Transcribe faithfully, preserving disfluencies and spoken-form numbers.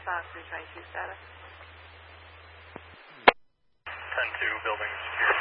Fox, three twenty-two status. ten two, building secure.